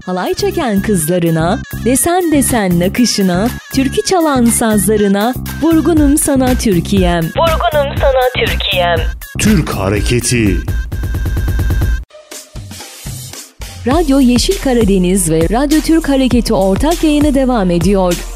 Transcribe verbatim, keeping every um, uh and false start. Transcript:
halay çeken kızlarına, desen desen nakışına, türkü çalan sazlarına, vurgunum sana Türkiye'm, vurgunum sana Türkiye'm. Türk Hareketi. Radyo Yeşil Karadeniz ve Radyo Türk Hareketi ortak yayını devam ediyor.